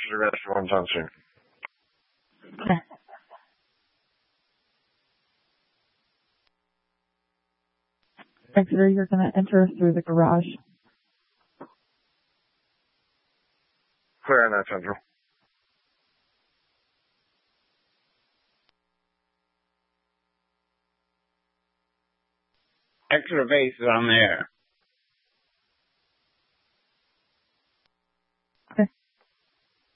是往上去。 Exeter, you're going to enter through the garage. 会安在central. Exeter base is on there.